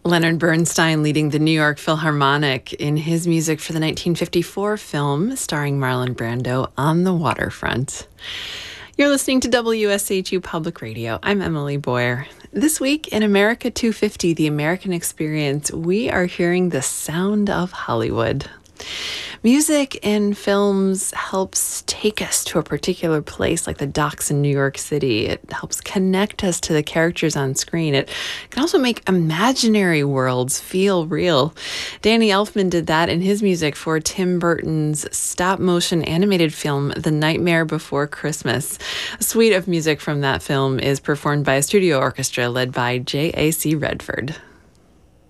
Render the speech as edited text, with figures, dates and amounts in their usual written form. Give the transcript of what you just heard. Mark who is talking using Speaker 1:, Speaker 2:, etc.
Speaker 1: Leonard Bernstein leading the New York Philharmonic in his music for the 1954 film starring Marlon Brando, On the Waterfront. You're listening to WSHU Public Radio. I'm Emily Boyer. This week in America 250, The American Experience, we are hearing the sound of Hollywood. Music in films helps take us to a particular place like the docks in New York City. It helps connect us to the characters on screen. It can also make imaginary worlds feel real. Danny Elfman did that in his music for Tim Burton's stop-motion animated film, The Nightmare Before Christmas. A suite of music from that film is performed by a studio orchestra led by J.A.C. Redford.